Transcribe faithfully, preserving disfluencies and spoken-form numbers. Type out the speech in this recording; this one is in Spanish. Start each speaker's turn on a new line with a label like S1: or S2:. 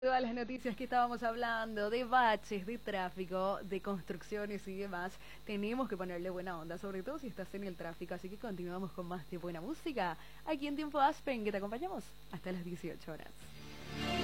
S1: Todas las noticias que estábamos hablando, de baches, de tráfico, de construcciones y demás, tenemos que ponerle buena onda, sobre todo si estás en el tráfico. Así que continuamos con más de buena música aquí en Tiempo Aspen, que te acompañamos hasta las dieciocho horas.